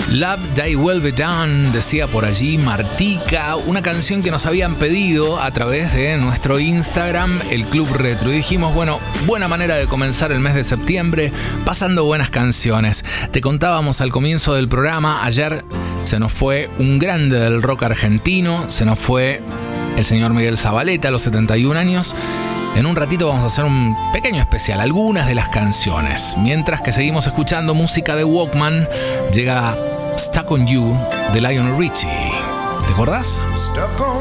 Love Thy Will Be Done, decía por allí Martica, una canción que nos habían pedido a través de nuestro Instagram, el Club Retro. Y dijimos, bueno, buena manera de comenzar el mes de septiembre, pasando buenas canciones. Te contábamos al comienzo del programa, ayer se nos fue un grande del rock argentino, se nos fue el señor Miguel Zavaleta a los 71 años. En un ratito vamos a hacer un pequeño especial, algunas de las canciones. Mientras que seguimos escuchando música de Walkman, llega Stuck on You de Lionel Richie. ¿Te acordás?